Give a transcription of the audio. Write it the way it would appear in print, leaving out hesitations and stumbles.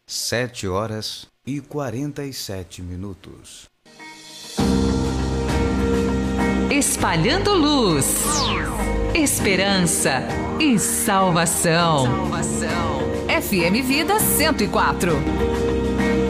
7h47. Espalhando luz, esperança e salvação. FM Vida 104.